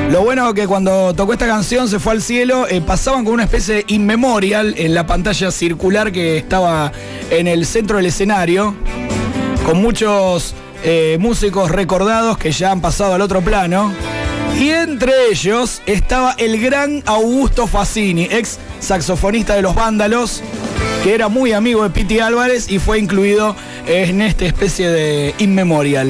Lo bueno que cuando tocó esta canción se fue al cielo, pasaban con una especie de in memorial en la pantalla circular que estaba en el centro del escenario, con muchos músicos recordados que ya han pasado al otro plano. Y entre ellos estaba el gran Augusto Fazzini, ex saxofonista de Los Vándalos, que era muy amigo de Piti Álvarez y fue incluido en esta especie de in memorial.